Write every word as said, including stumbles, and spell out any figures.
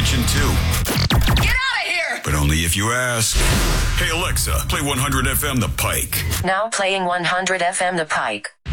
kitchen too. Get out of here! But only if you ask. Hey Alexa, play one hundred F M The Pike. Now playing one hundred F M The Pike.